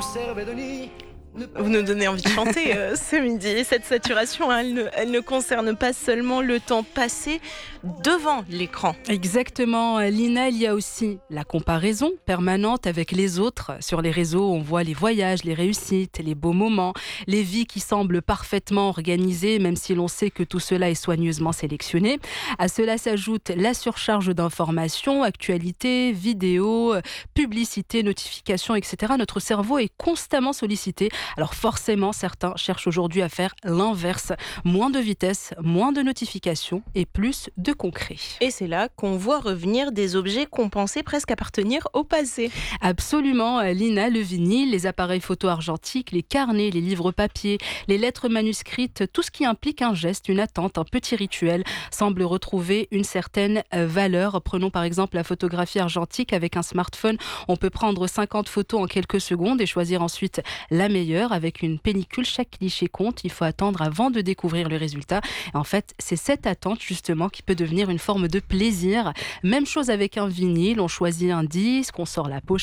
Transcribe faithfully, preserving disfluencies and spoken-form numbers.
Vous nous donnez envie de chanter euh, ce midi. Cette saturation, hein, elle, ne, elle ne concerne pas seulement le temps passé devant l'écran. Exactement, Lina, il y a aussi la comparaison permanente avec les autres. Sur les réseaux, on voit les voyages, les réussites, les beaux moments, les vies qui semblent parfaitement organisées, même si l'on sait que tout cela est soigneusement sélectionné. À cela s'ajoute la surcharge d'informations, actualités, vidéos, publicités, notifications, et cetera. Notre cerveau est constamment sollicité. Alors forcément, certains cherchent aujourd'hui à faire l'inverse. Moins de vitesse, moins de notifications et plus de concret. Et c'est là qu'on voit revenir des objets qu'on pensait presque appartenir au passé. Absolument, Lina, le vinyle, les appareils photo argentiques, les carnets, les livres papier, les lettres manuscrites, tout ce qui implique un geste, une attente, un petit rituel, semble retrouver une certaine valeur. Prenons par exemple la photographie argentique. Avec un smartphone, on peut prendre cinquante photos en quelques secondes et choisir ensuite la meilleure. Avec une pellicule, chaque cliché compte. Il faut attendre avant de découvrir le résultat. Et en fait, c'est cette attente justement qui peut devenir une forme de plaisir. Même chose avec un vinyle. On choisit un disque, on sort la pochette.